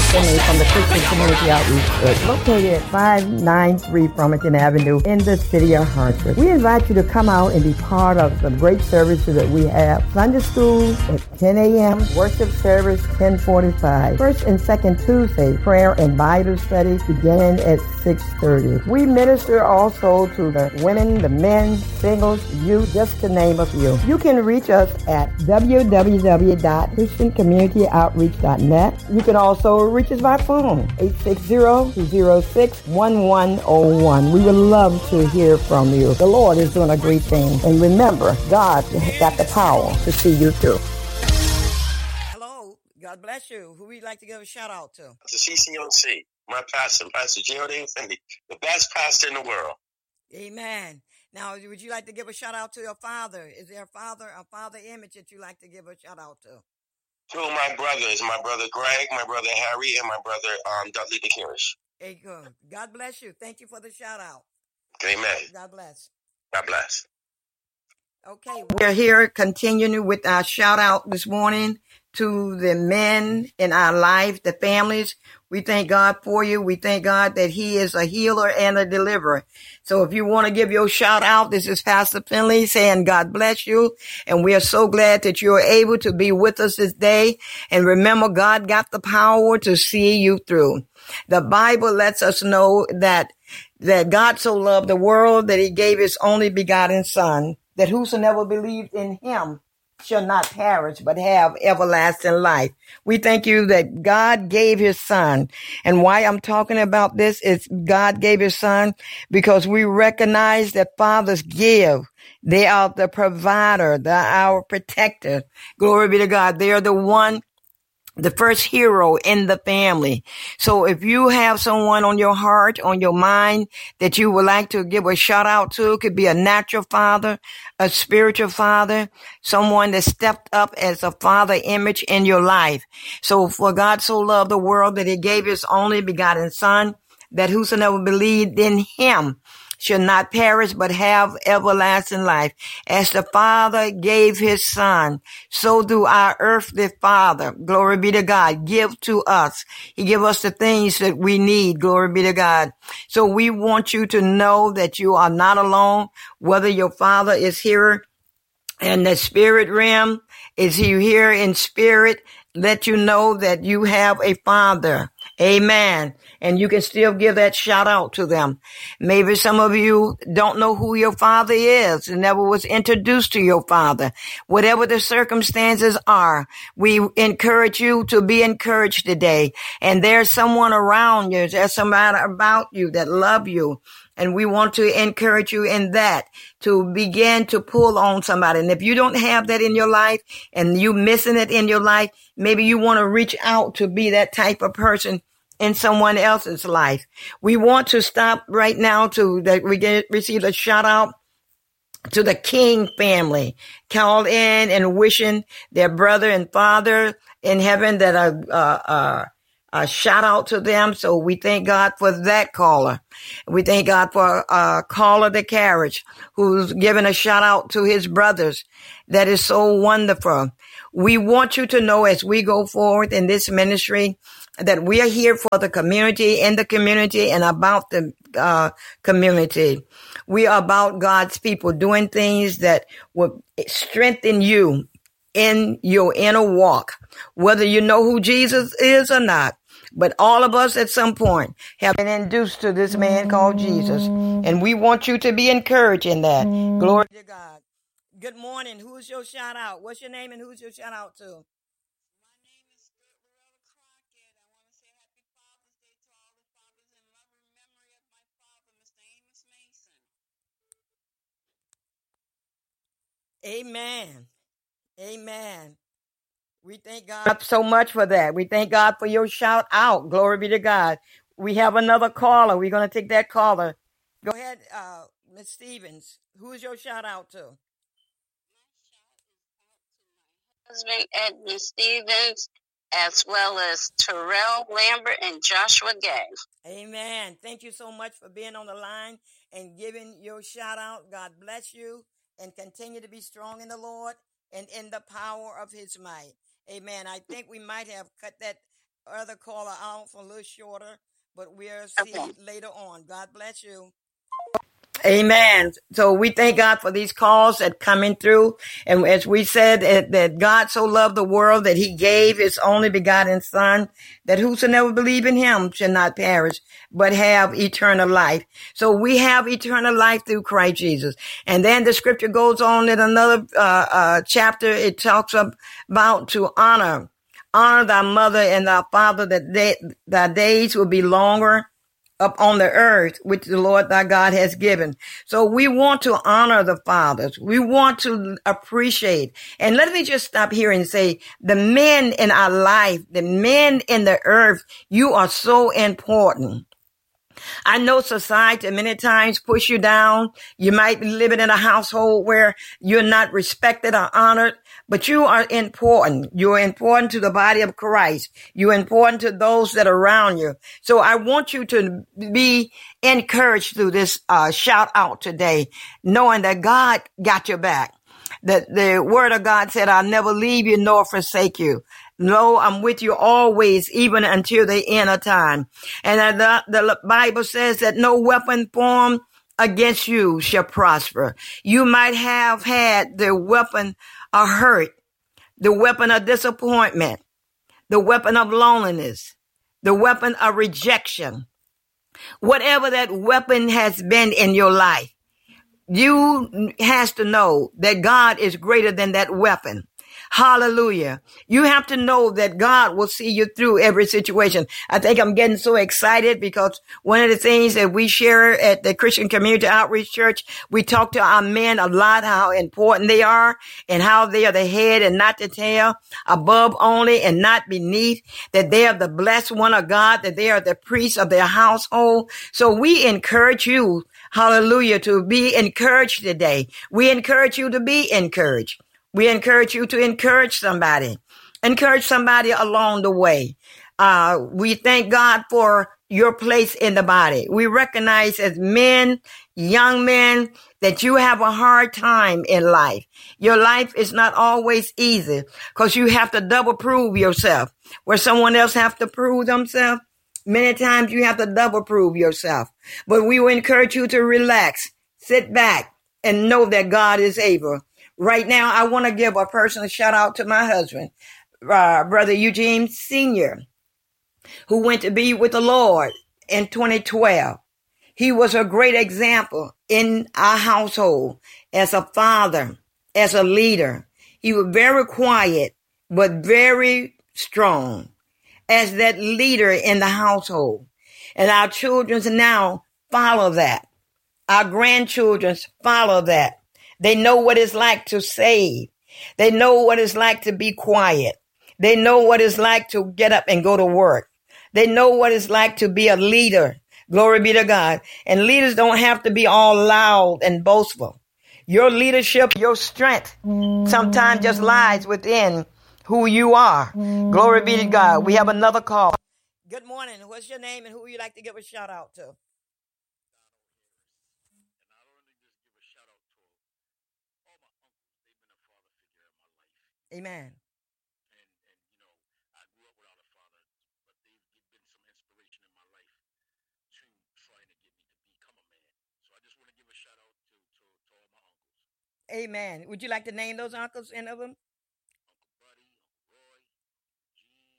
Finley from the Christian Community Outreach Church, located at 593 Farmington Avenue in the city of Hartford. We invite you to come out and be part of some great services that we have. Sunday school at 10 a.m., worship service 10:45. First and second Tuesday, prayer and Bible study beginning at 6:30. We minister also to the women, the men, singles, youth, just to name a few. You can reach us at www.christiancommunityoutreach.net. You can also reach us by phone, 860-206-1101. We would love to hear from you. The Lord is doing a great thing. And remember, God got the power to see you through. Hello. God bless you. Who would you like to give a shout out to? To CCOC, my pastor, Pastor Geraldine Finley, the best pastor in the world. Amen. Now, would you like to give a shout out to your father? Is there a father image that you like to give a shout out to? Two of my brothers, my brother Greg, my brother Harry, and my brother Dudley DeKirish. Hey, good. God bless you. Thank you for the shout out. Amen. God bless. God bless. Okay, we're here continuing with our shout out this morning to the men in our life, the families. We thank God for you. We thank God that He is a healer and a deliverer. So if you want to give your shout out, this is Pastor Finley saying God bless you. And we are so glad that you're able to be with us this day. And remember, God got the power to see you through. The Bible lets us know that God so loved the world that He gave His only begotten Son, that whosoever believed in Him shall not perish, but have everlasting life. We thank you that God gave His Son. And why I'm talking about this is God gave His Son because we recognize that fathers give. They are the provider. They're our protector. Glory be to God. They are the first hero in the family. So if you have someone on your heart, on your mind that you would like to give a shout out to, it could be a natural father, a spiritual father, someone that stepped up as a father image in your life. So for God so loved the world that He gave His only begotten Son, that whosoever believed in Him shall not perish, but have everlasting life. As the Father gave His Son, so do our earthly Father, glory be to God, give to us. He give us the things that we need, glory be to God. So we want you to know that you are not alone, whether your Father is here in the spirit realm, is He here in spirit, let you know that you have a Father. Amen. And you can still give that shout out to them. Maybe some of you don't know who your father is and never was introduced to your father. Whatever the circumstances are, we encourage you to be encouraged today. And there's someone around you, there's somebody about you that love you. And we want to encourage you in that, to begin to pull on somebody. And if you don't have that in your life and you missing it in your life, maybe you want to reach out to be that type of person in someone else's life. We want to stop right now that we receive a shout out to the King family, called in and wishing their brother and father in heaven that a shout out to them. So we thank God for that caller. We thank God for caller the carriage who's giving a shout out to his brothers. That is so wonderful. We want you to know as we go forward in this ministry that we are here for the community, in the community, and about the community. We are about God's people doing things that will strengthen you in your inner walk, whether you know who Jesus is or not. But all of us at some point have been induced to this man called Jesus. And we want you to be encouraged in that. Glory to God. Good morning. Who's your shout out? What's your name and who's your shout out to? Amen. Amen. We thank God so much for that. We thank God for your shout out. Glory be to God. We have another caller. We're going to take that caller. Go ahead, Ms. Stevens. Who is your shout out to? Husband Edmund Stevens, as well as Terrell Lambert and Joshua Gay. Amen. Thank you so much for being on the line and giving your shout out. God bless you and continue to be strong in the Lord and in the power of his might. Amen. I think we might have cut that other caller out for a little shorter, but we'll see you later on. God bless you. Amen. So we thank God for these calls that coming through. And as we said, that God so loved the world that he gave his only begotten son, that whosoever believe in him shall not perish, but have eternal life. So we have eternal life through Christ Jesus. And then the scripture goes on in another chapter. It talks about to honor thy mother and thy father, that thy days will be longer up on the earth, which the Lord thy God has given. So we want to honor the fathers. We want to appreciate. And let me just stop here and say, the men in our life, the men in the earth, you are so important. I know society many times push you down. You might be living in a household where you're not respected or honored, but you are important. You're important to the body of Christ. You're important to those that are around you. So I want you to be encouraged through this shout out today, knowing that God got your back. That the word of God said, I'll never leave you nor forsake you. No, I'm with you always, even until the end of time. And the Bible says that no weapon formed against you shall prosper. You might have had the weapon of hurt, the weapon of disappointment, the weapon of loneliness, the weapon of rejection. Whatever that weapon has been in your life, you has to know that God is greater than that weapon. Hallelujah. You have to know that God will see you through every situation. I think I'm getting so excited because one of the things that we share at the Christian Community Outreach Church, we talk to our men a lot, how important they are and how they are the head and not the tail, above only and not beneath, that they are the blessed one of God, that they are the priests of their household. So we encourage you, hallelujah, to be encouraged today. We encourage you to be encouraged. We encourage you to encourage somebody along the way. We thank God for your place in the body. We recognize as men, young men, that you have a hard time in life. Your life is not always easy because you have to double prove yourself. Where someone else have to prove themselves, many times you have to double prove yourself. But we will encourage you to relax, sit back, and know that God is able. Right now, I want to give a personal shout out to my husband, Brother Eugene Sr., who went to be with the Lord in 2012. He was a great example in our household as a father, as a leader. He was very quiet, but very strong as that leader in the household. And our children now follow that. Our grandchildren follow that. They know what it's like to save. They know what it's like to be quiet. They know what it's like to get up and go to work. They know what it's like to be a leader. Glory be to God. And leaders don't have to be all loud and boastful. Your leadership, your strength sometimes just lies within who you are. Glory be to God. We have another call. Good morning. What's your name and who would you like to give a shout out to? Amen. I grew up without a father, but they've been some inspiration in my life to trying to get me to become a man. So I just want to give a shout out to all my uncles. Amen. Would you like to name those uncles, any of them? Uncle Buddy, Uncle Roy, Eugene,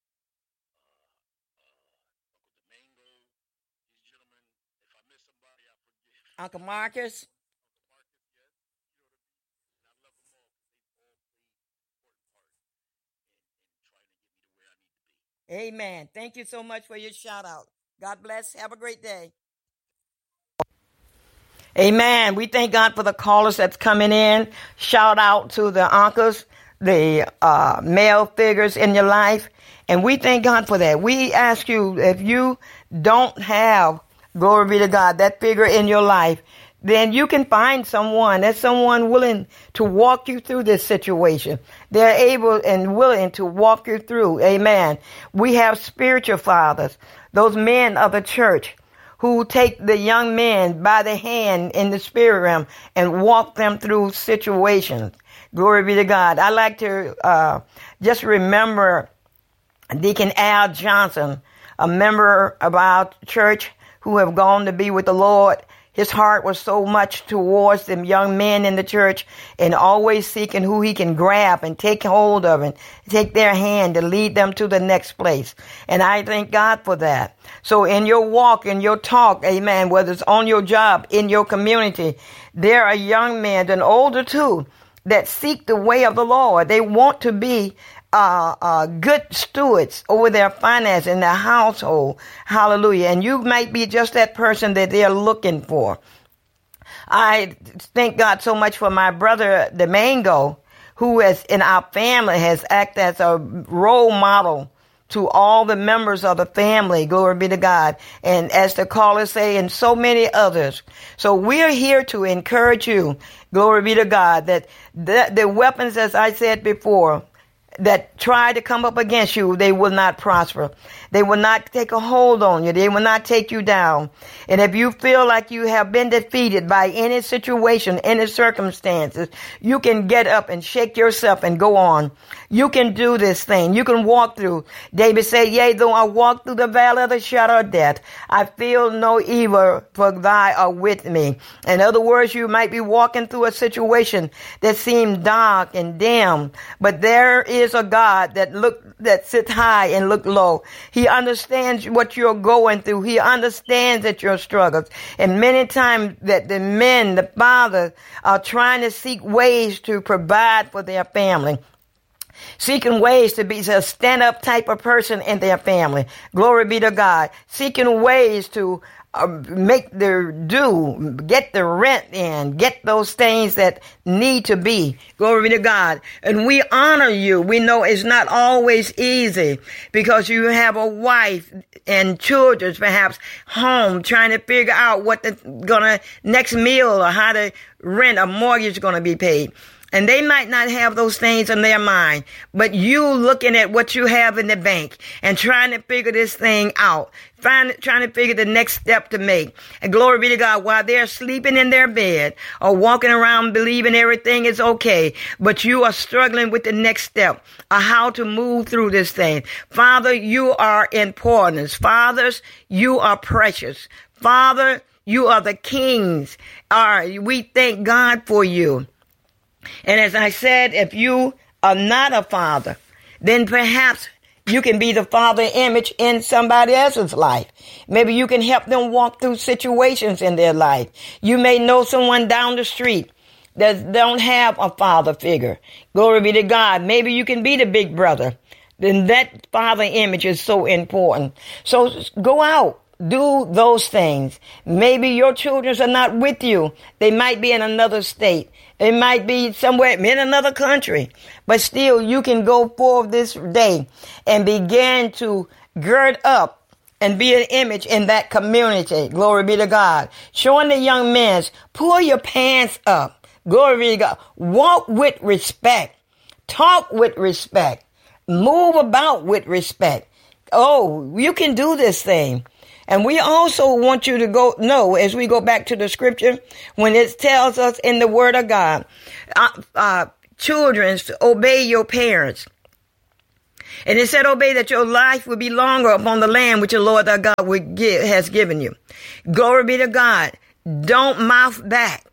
Uncle Domingo, these gentlemen. If I miss somebody, I forgive. Uncle Marcus. Amen. Thank you so much for your shout out. God bless. Have a great day. Amen. We thank God for the callers that's coming in. Shout out to the uncles, the male figures in your life. And we thank God for that. We ask you, if you don't have, glory be to God, that figure in your life, then you can find someone. There's someone willing to walk you through this situation. They're able and willing to walk you through. Amen. We have spiritual fathers, those men of the church who take the young men by the hand in the spirit realm and walk them through situations. Glory be to God. I like to just remember Deacon Al Johnson, a member of our church who have gone to be with the Lord. His heart was so much towards them young men in the church and always seeking who he can grab and take hold of and take their hand to lead them to the next place. And I thank God for that. So in your walk, in your talk, amen, whether it's on your job, in your community, there are young men and older too that seek the way of the Lord. They want to be good stewards over their finances in their household. Hallelujah. And you might be just that person that they're looking for. I thank God so much for my brother, Domingo, who is in our family, has acted as a role model to all the members of the family. Glory be to God. And as the callers say, and so many others. So we're here to encourage you. Glory be to God, that the weapons, as I said before, that try to come up against you, they will not prosper. They will not take a hold on you. They will not take you down. And if you feel like you have been defeated by any situation, any circumstances, you can get up and shake yourself and go on. You can do this thing. You can walk through. David said, yea, though I walk through the valley of the shadow of death, I feel no evil, for thy are with me. In other words, you might be walking through a situation that seems dark and dim, but there is a God that sits high and look low. He understands what you're going through. He understands that your struggles. And many times that the men, the fathers, are trying to seek ways to provide for their family, seeking ways to be a stand-up type of person in their family. Glory be to God. Seeking ways to make their due, get the rent in, get those things that need to be. Glory be to God. And we honor you. We know it's not always easy because you have a wife and children perhaps home trying to figure out what the next meal or how to rent a mortgage is going to be paid. And they might not have those things in their mind, but you looking at what you have in the bank and trying to figure this thing out, trying to figure the next step to make. And glory be to God, while they're sleeping in their bed or walking around believing everything is okay, but you are struggling with the next step of how to move through this thing. Father, you are important. Fathers, you are precious. Father, you are the kings. We thank God for you. And as I said, if you are not a father, then perhaps you can be the father image in somebody else's life. Maybe you can help them walk through situations in their life. You may know someone down the street that don't have a father figure. Glory be to God. Maybe you can be the big brother. Then that father image is so important. So go out. Do those things. Maybe your children are not with you. They might be in another state. They might be somewhere in another country. But still, you can go forth this day and begin to gird up and be an image in that community. Glory be to God. Showing the young men, pull your pants up. Glory be to God. Walk with respect. Talk with respect. Move about with respect. Oh, you can do this thing. And we also want you to know, as we go back to the scripture, when it tells us in the word of God, children, obey your parents. And it said, obey that your life will be longer upon the land which the Lord thy God has given you. Glory be to God. Don't mouth back.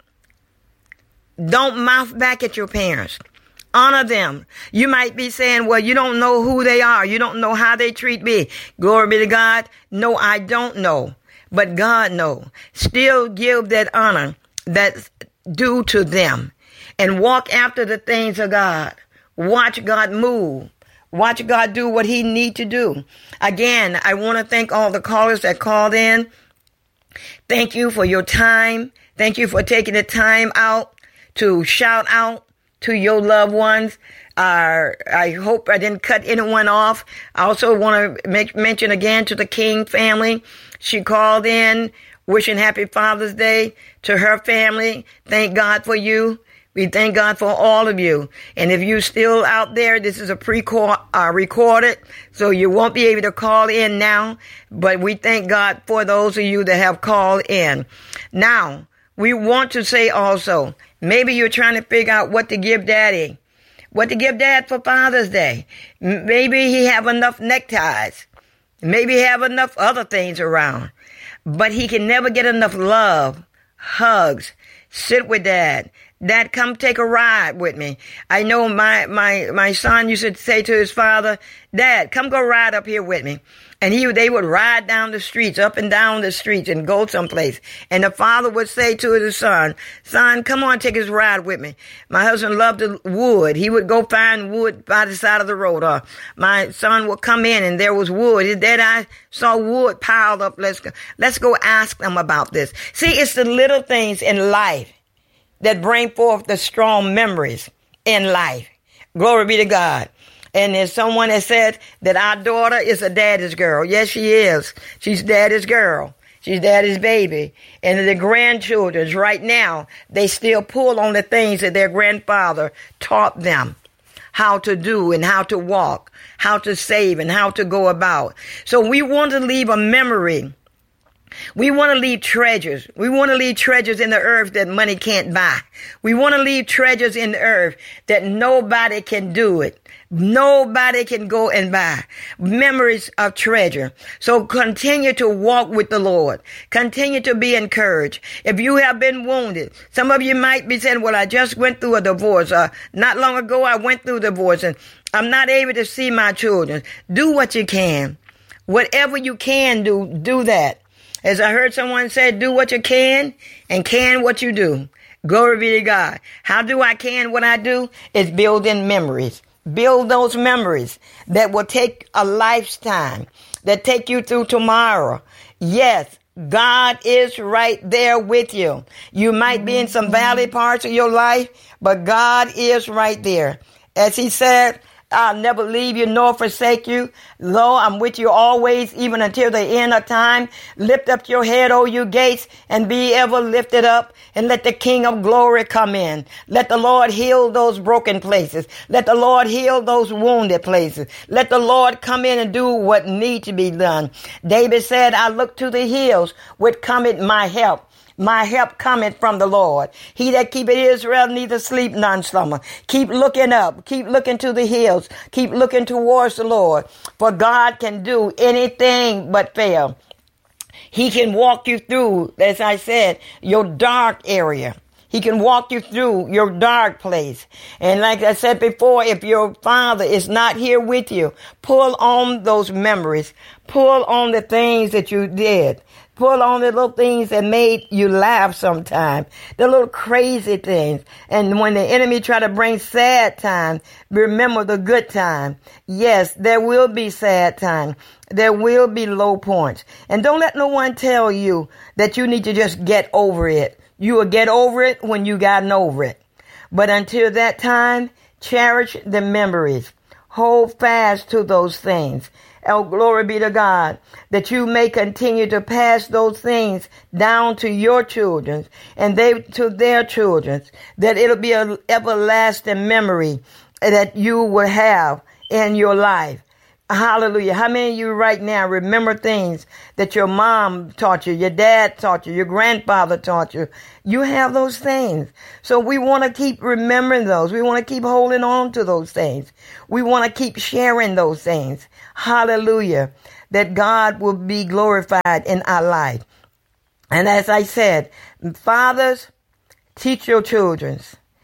Don't mouth back at your parents. Honor them. You might be saying, well, you don't know who they are. You don't know how they treat me. Glory be to God. No, I don't know. But God knows. Still give that honor that's due to them. And walk after the things of God. Watch God move. Watch God do what he need to do. Again, I want to thank all the callers that called in. Thank you for your time. Thank you for taking the time out to shout out to your loved ones. I hope I didn't cut anyone off. I also want to mention again to the King family. She called in wishing happy Father's Day to her family. Thank God for you. We thank God for all of you. And if you're still out there, this is a recorded, so you won't be able to call in now. But we thank God for those of you that have called in. Now, we want to say also, maybe you're trying to figure out what to give Daddy what to give Dad for Father's Day. Maybe he have enough neckties. Maybe he have enough other things around. But he can never get enough love, hugs, sit with Dad. Dad, come take a ride with me. I know my son used to say to his father, Dad, come go ride up here with me. And they would ride down the streets, up and down the streets and go someplace. And the father would say to his son, come on, take his ride with me. My husband loved the wood. He would go find wood by the side of the road. My son would come in and there was wood. His dad, I saw wood piled up. Let's go ask them about this. See, it's the little things in life that bring forth the strong memories in life. Glory be to God. And there's someone that said that our daughter is a daddy's girl. Yes, she is. She's daddy's girl. She's daddy's baby. And the grandchildren right now, they still pull on the things that their grandfather taught them how to do and how to walk, how to save and how to go about. So we want to leave a memory. We want to leave treasures. We want to leave treasures in the earth that money can't buy. We want to leave treasures in the earth that nobody can do it. Nobody can go and buy. Memories of treasure. So continue to walk with the Lord. Continue to be encouraged. If you have been wounded, some of you might be saying, well, I just went through a divorce. Not long ago, I went through divorce and I'm not able to see my children. Do what you can. Whatever you can do that. As I heard someone say, do what you can and can what you do. Glory be to God. How do I can what I do? It's building memories. Build those memories that will take a lifetime, that take you through tomorrow. Yes, God is right there with you. You might be in some valley parts of your life, but God is right there. As he said, I'll never leave you nor forsake you. Lo, I'm with you always, even until the end of time. Lift up your head, O you gates, and be ever lifted up, and let the King of glory come in. Let the Lord heal those broken places. Let the Lord heal those wounded places. Let the Lord come in and do what needs to be done. David said, I look to the hills, which cometh my help. My help cometh from the Lord. He that keepeth Israel neither sleep nor slumber. Keep looking up. Keep looking to the hills. Keep looking towards the Lord. For God can do anything but fail. He can walk you through, as I said, your dark area. He can walk you through your dark place. And like I said before, if your father is not here with you, pull on those memories. Pull on the things that you did. Pull on the little things that made you laugh sometime. The little crazy things. And when the enemy try to bring sad time, remember the good time. Yes, there will be sad time. There will be low points. And don't let no one tell you that you need to just get over it. You will get over it when you gotten over it. But until that time, cherish the memories. Hold fast to those things. Oh, glory be to God, that you may continue to pass those things down to your children and they to their children, that it'll be an everlasting memory that you will have in your life. Hallelujah. How many of you right now remember things that your mom taught you, your dad taught you, your grandfather taught you? You have those things. So we want to keep remembering those. We want to keep holding on to those things. We want to keep sharing those things. Hallelujah. That God will be glorified in our life. And as I said, fathers, teach your children.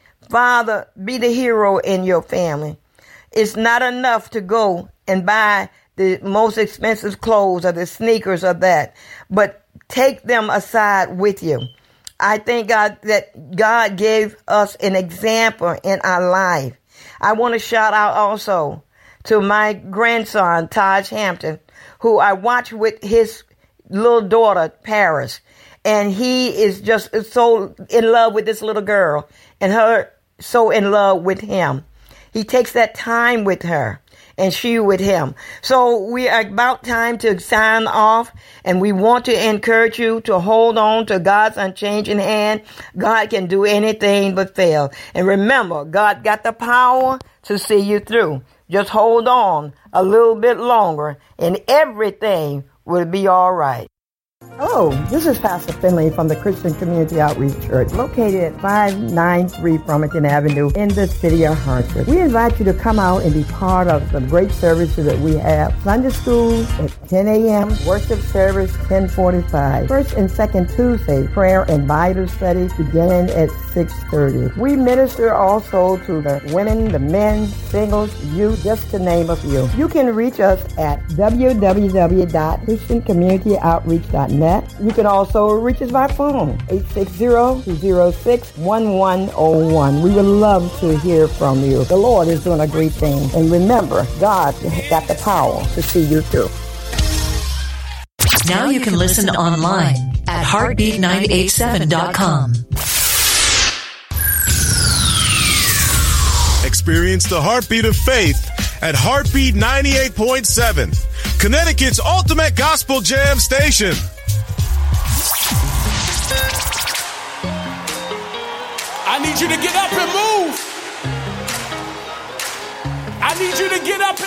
Father, be the hero in your family. It's not enough to go and buy the most expensive clothes or the sneakers or that, but take them aside with you. I thank God that God gave us an example in our life. I want to shout out also to my grandson, Taj Hampton, who I watch with his little daughter, Paris. And he is just so in love with this little girl and her so in love with him. He takes that time with her and she with him. So we are about time to sign off, and we want to encourage you to hold on to God's unchanging hand. God can do anything but fail. And remember, God got the power to see you through. Just hold on a little bit longer and everything will be all right. Hello, this is Pastor Finley from the Christian Community Outreach Church, located at 593 Farmington Avenue in the city of Hartford. We invite you to come out and be part of the great services that we have. Sunday school at 10 a.m., worship service 10:45. First and second Tuesday, prayer and Bible study beginning at 6:30. We minister also to the women, the men, singles, youth, just to name a few. You can reach us at www.christiancommunityoutreach.net. You can also reach us by phone, 860-206-1101. We would love to hear from you. The Lord is doing a great thing. And remember, God got the power to see you through. Now you can listen online at heartbeat987.com. Experience the heartbeat of faith at Heartbeat 98.7, Connecticut's ultimate gospel jam station. I need you to get up and move. I need you to get up and